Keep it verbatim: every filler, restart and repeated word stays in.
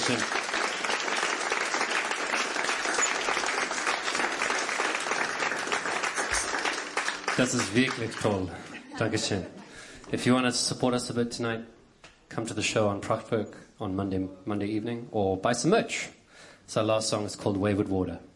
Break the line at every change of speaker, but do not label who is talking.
Dankeschön. Das ist wirklich toll. Dankeschön. If you want to support us a bit tonight, come to the show on Prachtwerk on Monday Monday evening or buy some merch. So our last song is called Wayward Water.